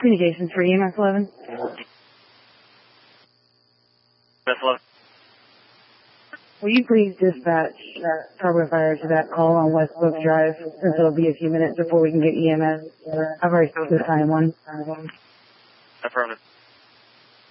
Communications for EMS 11. EMS 11. Will you please dispatch Carbon Fire to that call on West Book Drive, since it'll be a few minutes before we can get EMS? I've already spoken to 911. Affirmative.